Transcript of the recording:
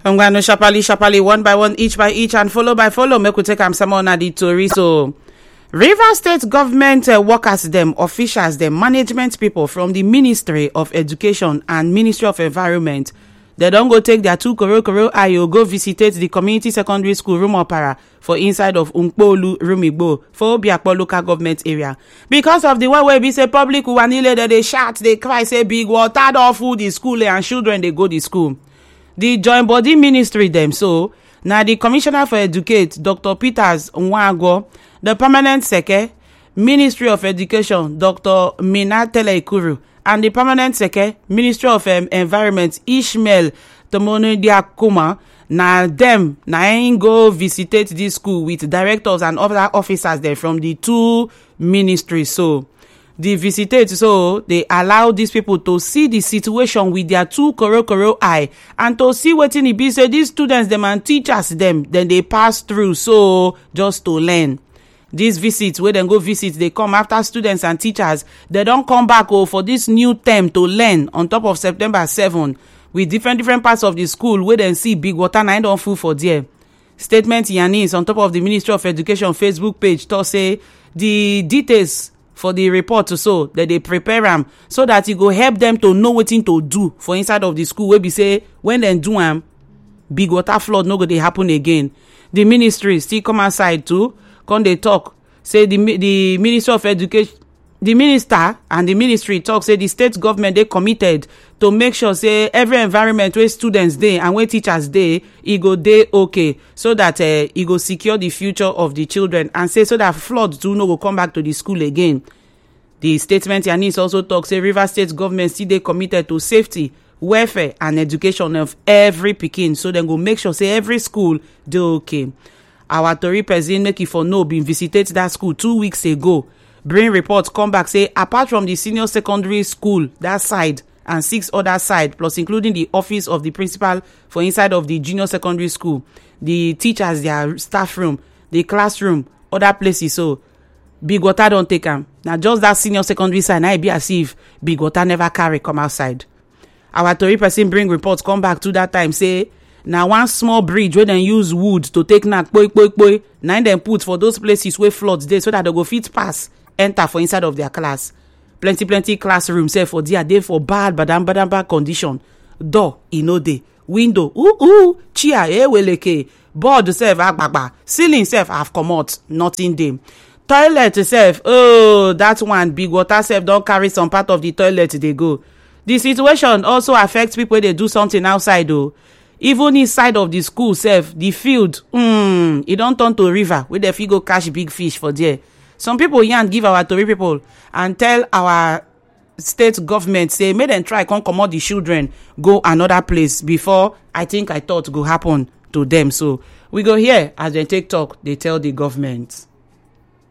I'm going to sharply, one by one, each by each, and follow by follow. Make we take some on the Tori. So, Rivers State government workers, them officials, them management people from the Ministry of Education and Ministry of Environment, they don't go take their 2 koro ayo go visitate the community secondary school Rumopara for inside of Unkpolu Rumigbo for Obiakpo local government area. Because of the way we be say public wanile that they shout, they cry, say big water don't food the school and children they go to school. The joint body ministry them so now the Commissioner for Educate, Dr. Peters Nwago, the permanent secretary, Ministry of Education, Dr. Mina Teleikuru, and the permanent secretary, Ministry of Environment, Ishmael Tomonodiakuma, na them ain't go visitate this school with directors and other officers there from the 2 ministries. So the visitate, so they allow these people to see the situation with their 2 koro eye and to see what it be. So these students them and teachers them, then they pass through so just to learn. These visits where they go visit, they come after students and teachers. They don't come back for this new term to learn on top of September 7 with different parts of the school where they see big water and don't full for there. Statement Yanis on top of the Ministry of Education Facebook page to say the details for the report so that they prepare them so that it go help them to know what to do for inside of the school where we say when they do them big water flood no go they happen again. The ministry still come outside too. Come they talk, say the Ministry of Education, the minister and the ministry talk, say the state government they committed to make sure say every environment where students dey and where teachers dey, it go dey okay, so that it go secure the future of the children and say so that flood too no go come back to the school again. The statement Yanis also talk, say Rivers State government still they committed to safety, welfare and education of every pikin, so then go make sure say every school dey okay. Our Tori person make it for no been visited that school 2 weeks ago. Bring reports come back say apart from the senior secondary school that side and 6 other side plus including the office of the principal for inside of the junior secondary school, the teachers, their staff room, the classroom, other places, so big water don't take them. Now just that senior secondary side now it be as if big water never carry come outside. Our Tori person bring reports come back to that time say now one small bridge where they use wood to take knack boy. Now them put for those places where floods there so that they go fit pass enter for inside of their class. Plenty classrooms say for there for bad condition. Door dey, window chair weleke, board self agbagba, ceiling self have come out, nothing dey. Toilet self, that one big water self don't carry some part of the toilet they go. The situation also affects people they do something outside though. Even inside of the school self, the field, it don't turn to river where the fit go catch big fish for there. Some people yarn give our Tori people and tell our state government say make them try come comot the children go another place before I thought go happen to them. So we go here as they take talk, they tell the government.